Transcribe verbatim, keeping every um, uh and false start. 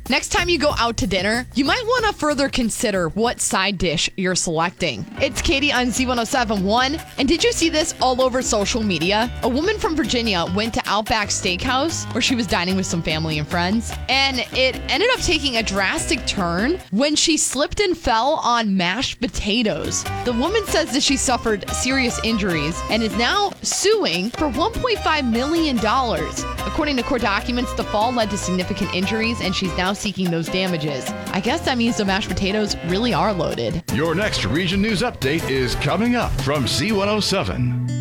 Next time you go out to dinner, you might want to further consider what side dish you're selecting. It's Katie on Z one oh seven point one. And did you see this all over social media? A woman from Virginia went to Outback Steakhouse where she was dining with some family and friends. And it ended up taking a drastic turn when she slipped and fell on mashed potatoes. The woman says that she suffered serious injuries and is now suing for one point five million dollars. According to court documents, the fall led to significant injuries and she's now seeking those damages. I guess that means the mashed potatoes really are loaded. Your next Region News Update is coming up from Z one oh seven.